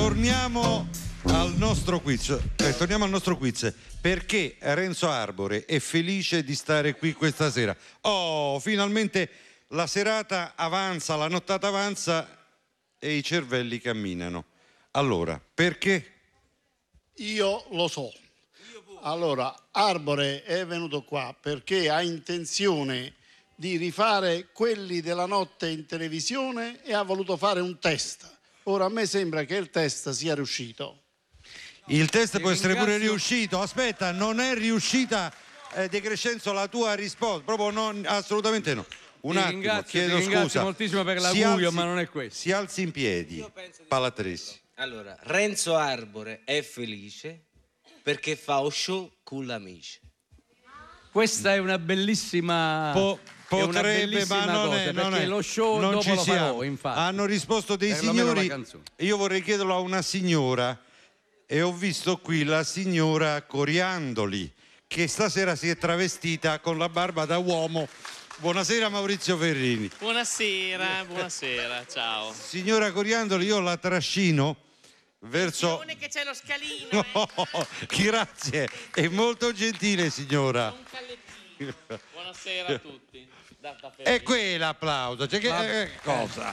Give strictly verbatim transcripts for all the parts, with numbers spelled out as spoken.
torniamo al nostro quiz. Eh, torniamo al nostro quiz. Perché Renzo Arbore è felice di stare qui questa sera? Oh, finalmente la serata avanza, la nottata avanza e i cervelli camminano. Allora, perché? Io lo so. Allora, Arbore è venuto qua perché ha intenzione di rifare quelli della notte in televisione e ha voluto fare un test. Ora a me sembra che il test sia riuscito. Il test Ti può essere ringrazio. pure riuscito. Aspetta, non è riuscita eh, De Crescenzo la tua risposta? Proprio non, assolutamente no. Un Ti attimo, ringrazio, chiedo ti ringrazio scusa. moltissimo per Si l'augurio, alzi- ma non è questo. Si alzi in piedi, Palatressi. Allora, Renzo Arbore è felice perché fa o show con l'amici. Questa è una bellissima Po- è una potrebbe, bellissima ma non cosa, è, non perché è. lo show non dopo ci lo siamo. farò, infatti. Hanno risposto dei Perlomeno signori. una canzone. Io vorrei chiederlo a una signora e ho visto qui la signora Coriandoli che stasera si è travestita con la barba da uomo. Buonasera Maurizio Ferrini. Buonasera, buonasera, ciao. Signora Coriandoli, io la trascino verso... Attenzione che c'è lo scalino, No, grazie, è molto gentile signora. un callettino. Buonasera a tutti. Da, da E qui è l'applauso, cioè che Ma- eh, cosa?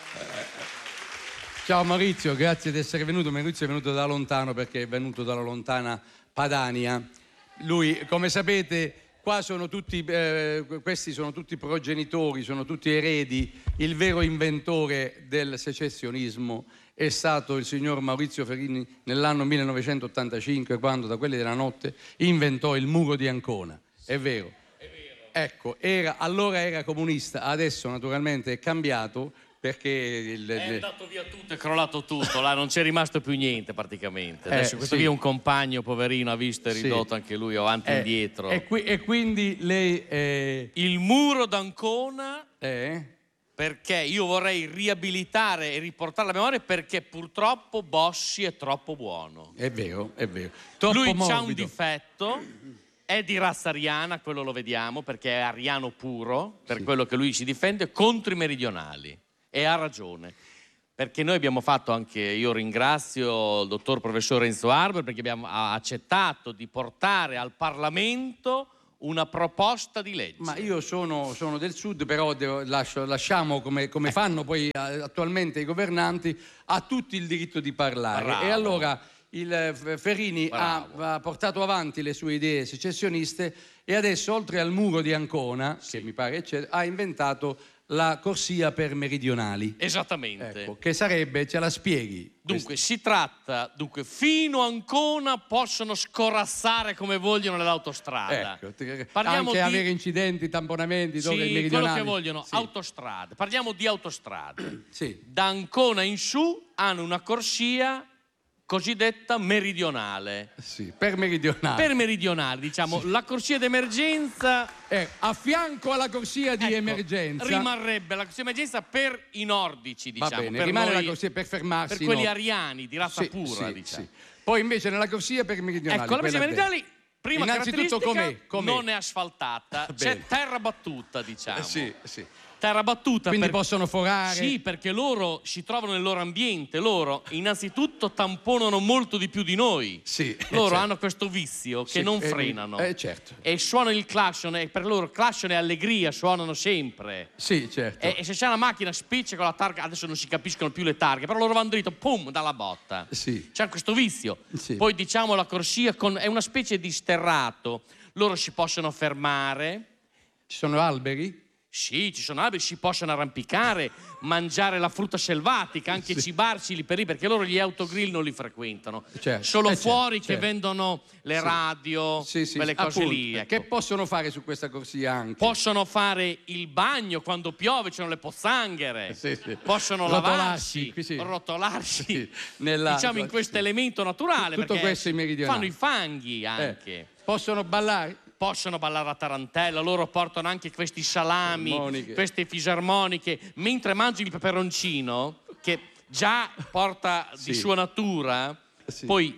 Ciao Maurizio, grazie di essere venuto. Maurizio è venuto da lontano perché è venuto dalla lontana Padania. Lui, come sapete, qua sono tutti, eh, questi sono tutti progenitori, sono tutti eredi. Il vero inventore del secessionismo è stato il signor Maurizio Ferrini nell'anno millenovecentottantacinque, quando da quelli della notte inventò il muro di Ancona. È vero? È vero. Ecco, era, allora era comunista, adesso naturalmente è cambiato perché il, È andato via tutto, è crollato tutto, là non c'è rimasto più niente praticamente. Adesso Eh, questo sì. qui è un compagno, poverino, ha visto, è Sì. ridotto anche lui avanti e Eh, indietro. E, qui- e quindi lei è, Il muro d'Ancona, è- perché io vorrei riabilitare e riportare la memoria, perché purtroppo Bossi è troppo buono. è vero, è vero. Troppo Lui morbido. c'ha un difetto, è di razza ariana, quello lo vediamo, perché è ariano puro, per Sì. quello che lui si difende, contro i meridionali. E ha ragione, perché noi abbiamo fatto anche, io ringrazio il dottor professor Renzo Arbore, perché abbiamo ha accettato di portare al Parlamento una proposta di legge. Ma io sono, sono del sud, però devo- lascio- lasciamo, come, come fanno poi eh, attualmente i governanti, a tutti il diritto di parlare. Bravo. E allora il eh, Ferrini ha, Bravo. ha portato avanti le sue idee secessioniste e adesso, oltre al muro di Ancona, che mi pare eccetera, ha inventato la corsia per meridionali. Esattamente. Ecco, che sarebbe, ce la spieghi? Dunque, si tratta, dunque, fino a Ancona possono scorazzare come vogliono nell'autostrada. Ecco, ti- Parliamo anche di- avere incidenti, tamponamenti, dove i Sì, meridionali... quello che vogliono, Sì. autostrade. Parliamo di autostrade. Sì. Da Ancona in su hanno una corsia cosiddetta meridionale. Sì, per meridionali. Per meridionali, diciamo, la corsia d'emergenza Eh, a fianco alla corsia di ecco, emergenza rimarrebbe la corsia d'emergenza per i nordici, diciamo. va bene, per rimane noi- la corsia per fermarsi, per quelli no? ariani di razza Sì, pura, sì, diciamo. sì. Poi invece nella corsia per i meridionali, Ecco, la corsia quella meridionali, prima innanzitutto caratteristica, com'è? Com'è? non è asfaltata, c'è Bene. terra battuta, diciamo. Eh, sì, sì. Terra battuta. Quindi per- possono forare. Sì, perché loro si trovano nel loro ambiente, loro innanzitutto tamponano molto di più di noi. Sì, Loro certo. hanno questo vizio che Sì, non eh, frenano. eh, certo. E suonano il clacson, e per loro clacson e allegria, suonano sempre. Sì, certo. E, e se c'è una macchina spiccia con la targa, adesso non si capiscono più le targhe, però loro vanno dritto, pum, dalla botta. Sì. C'è questo vizio. Sì. Poi diciamo la corsia con, è una specie di sterrato. Loro si possono fermare. Ci sono alberi? Sì, ci sono alberi, si possono arrampicare, mangiare la frutta selvatica, anche Sì. cibarsi lì per lì, perché loro gli autogrill non li frequentano. Certo. Solo Eh, fuori certo, che certo. vendono le Sì. radio, Sì, sì, quelle cose appunto. lì. Ecco. Che possono fare su questa corsia anche? Possono fare il bagno quando piove, ci sono le pozzanghere. Sì, sì. Possono Rotolarsi, lavarsi, qui sì. rotolarsi, Sì, nella- diciamo in questo elemento naturale. Tutto perché questo i meridionali. fanno i fanghi Eh, anche. Possono ballare? Possono ballare a tarantella, loro portano anche questi salami, Fisarmoniche. queste fisarmoniche, mentre mangi il peperoncino, che già porta Sì. di sua natura, Sì. poi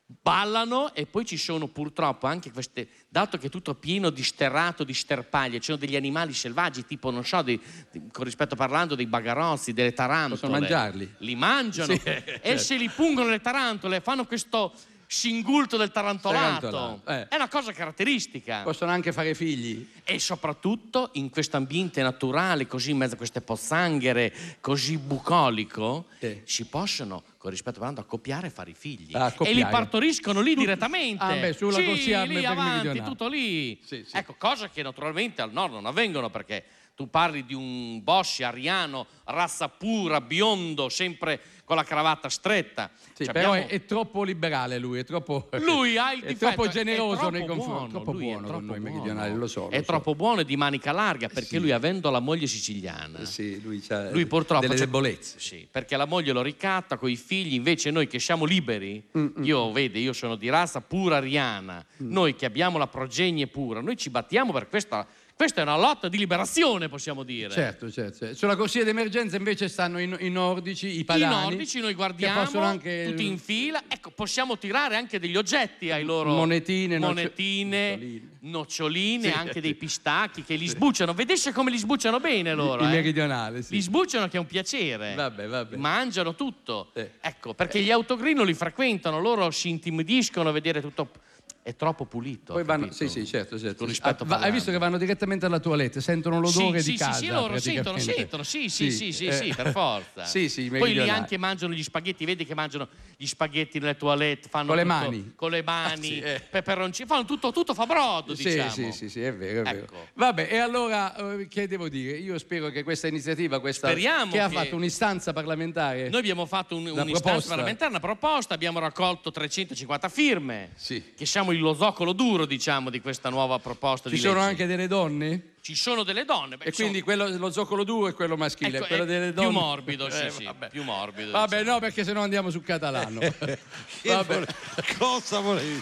ballano e poi ci sono purtroppo anche queste, dato che è tutto pieno di sterrato, di sterpaglie, ci sono degli animali selvaggi tipo, non so, dei, con rispetto parlando dei bagarozzi, delle tarantole. Possono mangiarli? Li mangiano Sì, e certo. se li pungono le tarantole, fanno questo singulto del tarantolato. Tarantolato, eh. È una cosa caratteristica. Possono anche fare figli. E soprattutto in questo ambiente naturale, così in mezzo a queste pozzanghere, così bucolico, Sì. si possono, con rispetto parlando, accoppiare e fare i figli. Ah, accoppiare. E li partoriscono lì direttamente. Ah, beh, sulla sì, corsia lì per avanti, meridionale. tutto lì. Sì, sì. Ecco, cose che naturalmente al nord non avvengono perché tu parli di un Bosci ariano, razza pura, biondo, sempre con la cravatta stretta. Sì, Cioè, però abbiamo- è, è troppo liberale lui, è troppo, Lui ha il è difetto, troppo è generoso troppo nei confronti, buono, troppo lui è buono con troppo noi buono. meridionali, lo so. È lo so. troppo buono e di manica larga perché Sì. lui, avendo la moglie siciliana, Sì, lui ha lui purtroppo delle c'ha- debolezze. Sì, perché la moglie lo ricatta con i figli, invece noi che siamo liberi, io vede, io sono di razza pura ariana, noi che abbiamo la progenie pura, noi ci battiamo per questa. Questa è una lotta di liberazione, possiamo dire. Certo, certo, certo. Sulla corsia d'emergenza invece stanno i, i nordici, i I padani. nordici noi che guardiamo possono anche tutti in fila, ecco, possiamo tirare anche degli oggetti ai loro Monetine, nocio- monetine, noccioline. noccioline, Sì. anche dei pistacchi che li sbucciano. Vedesse come li sbucciano bene loro. il eh. meridionale, sì. Li sbucciano che è un piacere. Vabbè, vabbè. Mangiano tutto. Eh. Ecco, perché gli autogrill non li frequentano, loro si intimidiscono a vedere tutto. È troppo pulito. Poi vanno, capito? sì, sì, certo, certo. Con rispetto Ah, va- hai parlando. visto che vanno direttamente alla toilette, sentono l'odore sì, di sì, casa. sì, sì, loro sentono, praticamente. sentono, sì, sì, sì, sì, eh, sì, per forza. Sì, sì, i Poi lì meridionali. anche mangiano gli spaghetti, vedi che mangiano gli spaghetti nelle toilette, fanno Con le tutto- mani. con le mani, sì, eh. peperoncini, fanno tutto, tutto fa brodo, Sì, diciamo. sì, sì, sì, è vero, è vero. Ecco. Vabbè, e allora eh, che devo dire? Io spero che questa iniziativa, questa Speriamo che ha che- fatto un'istanza parlamentare. Noi abbiamo fatto un, Una un'istanza proposta. parlamentare, una proposta, abbiamo raccolto trecentocinquanta firme, Sì. che siamo lo zoccolo duro, diciamo, di questa nuova proposta Ci di sono legge. anche delle donne? Ci sono delle donne. beh, E quindi quello, lo zoccolo duro è quello maschile, ecco, quello è delle più donne morbido, sì, Eh, sì, vabbè. più morbido. Vabbè, diciamo. no, perché sennò andiamo sul catalano. Che Vabbè. vole- Cosa volevi?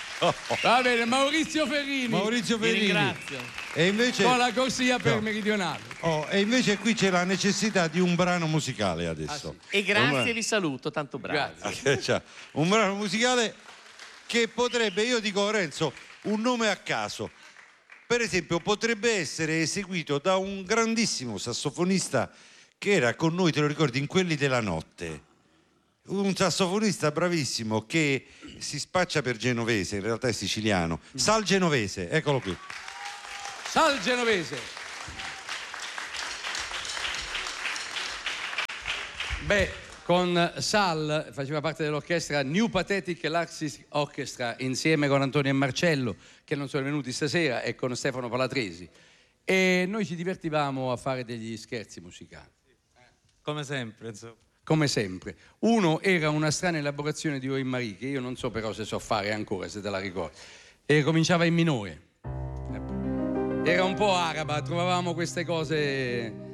Va bene, Maurizio Ferrini Maurizio Vi Ferrini. ringrazio. E invece, con la corsia per No. meridionale. oh, e invece qui c'è la necessità di un brano musicale adesso. E grazie, Un- vi saluto, tanto bravi. Grazie. Cioè, un brano musicale che potrebbe, io dico Renzo, un nome a caso. Per esempio, potrebbe essere eseguito da un grandissimo sassofonista che era con noi, te lo ricordi, in Quelli della Notte. Un sassofonista bravissimo che si spaccia per genovese, in realtà è siciliano. Sal Genovese, eccolo qui. Sal Genovese. Beh, con Sal faceva parte dell'orchestra New Pathetic Laxis Orchestra insieme con Antonio e Marcello, che non sono venuti stasera, e con Stefano Palatresi. E noi ci divertivamo a fare degli scherzi musicali. Come sempre, insomma. Come sempre. Uno era una strana elaborazione di Orin Marie, che io non so però se so fare ancora, se te la ricordi. E cominciava in minore. Era un po' araba, trovavamo queste cose